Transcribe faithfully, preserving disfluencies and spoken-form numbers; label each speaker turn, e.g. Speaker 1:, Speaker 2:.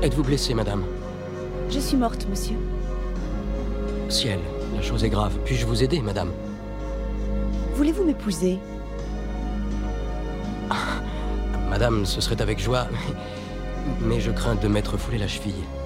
Speaker 1: Êtes-vous blessée, madame?
Speaker 2: Je suis morte, monsieur.
Speaker 1: Ciel, la chose est grave. Puis-je vous aider, madame?
Speaker 2: Voulez-vous m'épouser?
Speaker 1: Madame, ce serait avec joie, mais je crains de m'être foulé la cheville.